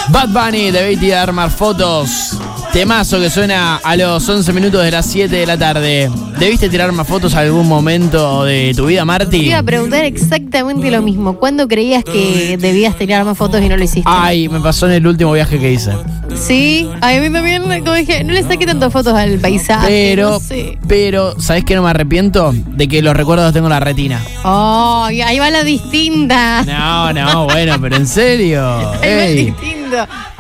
Bad Bunny, debí tirar más fotos. Temazo que suena a los 11 minutos de las 7 de la tarde. ¿Debiste tirar más fotos algún momento de tu vida, Marti? Te iba a preguntar exactamente lo mismo. ¿Cuándo creías que debías tirar más fotos y no lo hiciste? Ay, me pasó en el último viaje que hice. Sí, a mí también, como dije, no le saqué tantas fotos al paisaje. Pero, ¿sabés qué no me arrepiento? De que los recuerdos los tengo en la retina. Oh, ahí va la distinta. No, bueno, pero en serio. Ahí va la distinta.